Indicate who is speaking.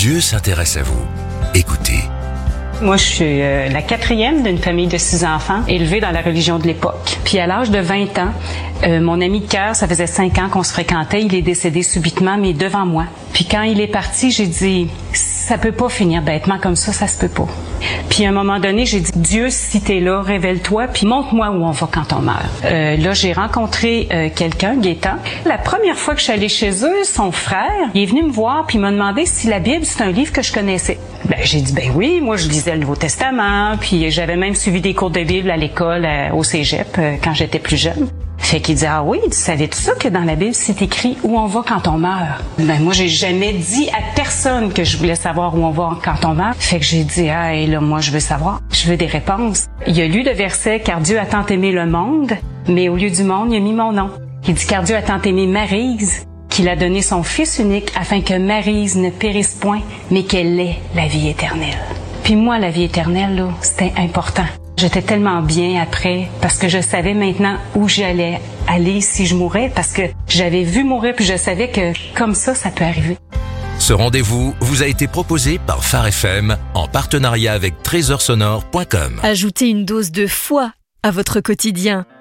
Speaker 1: Dieu s'intéresse à vous. Écoutez.
Speaker 2: Moi, je suis la quatrième d'une famille de 6 enfants, élevée dans la religion de l'époque. Puis à l'âge de 20 ans, mon ami de cœur, ça faisait 5 ans qu'on se fréquentait, il est décédé subitement, mais devant moi. Puis quand il est parti, j'ai dit, ça peut pas finir bêtement comme ça se peut pas. Puis à un moment donné, j'ai dit, Dieu, si t'es là, révèle-toi, puis montre-moi où on va quand on meurt. Là, j'ai rencontré quelqu'un, Gaétan. La première fois que je suis allée chez eux, son frère, il est venu me voir, puis il m'a demandé si la Bible, c'est un livre que je connaissais. J'ai dit, oui, moi je lisais le Nouveau Testament, puis j'avais même suivi des cours de Bible à l'école, au cégep, quand j'étais plus jeune. Fait qu'il dit, ah oui, tu savais-tu ça que dans la Bible, c'est écrit où on va quand on meurt? Moi, j'ai jamais dit à personne que je voulais savoir où on va quand on meurt. Fait que j'ai dit, et là, moi, je veux savoir. Je veux des réponses. Il a lu le verset, car Dieu a tant aimé le monde, mais au lieu du monde, il a mis mon nom. Il dit, car Dieu a tant aimé Maryse, qu'il a donné son Fils unique afin que Maryse ne périsse point, mais qu'elle ait la vie éternelle. Puis moi, la vie éternelle, là, c'était important. J'étais tellement bien après parce que je savais maintenant où j'allais aller si je mourais parce que j'avais vu mourir puis je savais que comme ça peut arriver.
Speaker 1: Ce rendez-vous vous a été proposé par Phare FM en partenariat avec trésorsonore.com.
Speaker 3: Ajoutez une dose de foi à votre quotidien